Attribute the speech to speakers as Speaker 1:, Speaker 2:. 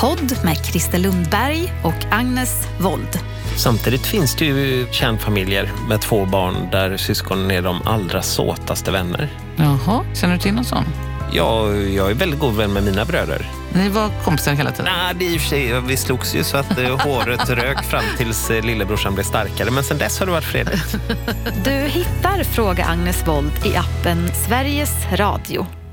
Speaker 1: podd med Christer Lundberg och Agnes Wold.
Speaker 2: Samtidigt finns det ju kärnfamiljer med 2 barn där syskonen är de allra såtaste vänner.
Speaker 3: Jaha, känner du till någon sån?
Speaker 2: Ja, jag är väldigt god vän med mina bröder.
Speaker 3: Ni var kompisar hela tiden?
Speaker 2: Nej, det är i och för sig, vi slogs ju så att håret rök fram tills lillebrorsan blev starkare. Men sen dess har det varit fredligt.
Speaker 1: Du hittar Fråga Agnes Wold i appen Sveriges Radio.